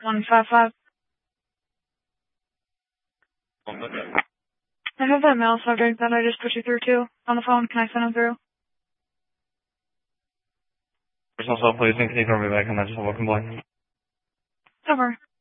155. I have that male subject that I just put you through to on the phone. Can I send him through? Personal cell, please. Can you call me back on that? Just welcome, boy. Over.